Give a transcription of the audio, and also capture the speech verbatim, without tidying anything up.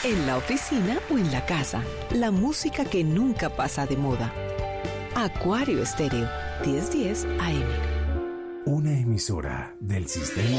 en la oficina o en la casa. La música que nunca pasa de moda. Acuario Estéreo, diez diez A M. Una emisora del sistema